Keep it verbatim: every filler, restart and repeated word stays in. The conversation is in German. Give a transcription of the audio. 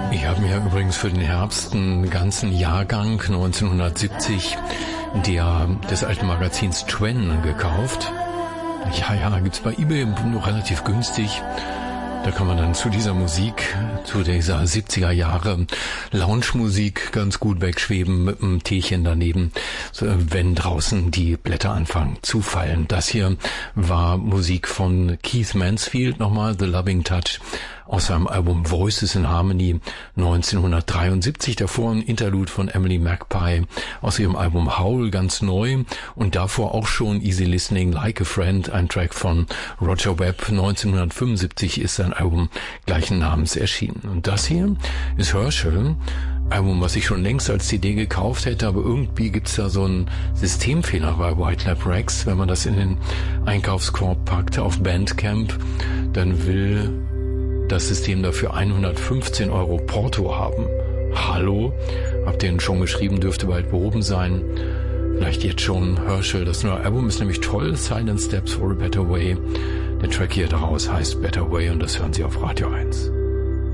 Ich habe mir übrigens für den Herbst einen ganzen Jahrgang neunzehnhundertsiebzig der, des alten Magazins Twen gekauft. Ja, ja, gibt's bei eBay noch relativ günstig. Da kann man dann zu dieser Musik, zu dieser siebziger Jahre Lounge-Musik ganz gut wegschweben mit einem Teechen daneben, wenn draußen die Blätter anfangen zu fallen. Das hier war Musik von Keith Mansfield, nochmal The Loving Touch, aus seinem Album Voices in Harmony neunzehnhundertdreiundsiebzig. Davor ein Interlude von Emily Magpie aus ihrem Album Howl, ganz neu. Und davor auch schon Easy Listening, Like a Friend, ein Track von Roger Webb. neunzehnhundertfünfundsiebzig ist sein Album gleichen Namens erschienen. Und das hier ist Herschel. Album, was ich schon längst als C D gekauft hätte, aber irgendwie gibt's da so einen Systemfehler bei White Lab Rex. Wenn man das in den Einkaufskorb packt auf Bandcamp, dann will das System dafür hundertfünfzehn Euro Porto haben. Hallo? Habt ihr denn schon geschrieben, dürfte bald behoben sein. Vielleicht jetzt schon. Herschel, das neue Album ist nämlich toll. Silent Steps for a Better Way. Der Track hier daraus heißt Better Way und das hören Sie auf Radio eins.